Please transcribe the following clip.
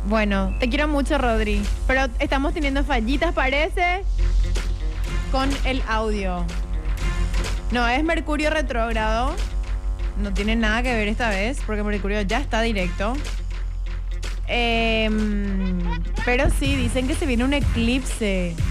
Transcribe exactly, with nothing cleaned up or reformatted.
Bueno, te quiero mucho, Rodri. Pero estamos teniendo fallitas, parece, con el audio. No, es Mercurio retrógrado. No tiene nada que ver esta vez, porque Mercurio ya está directo. Eh, pero sí, dicen que se viene un eclipse.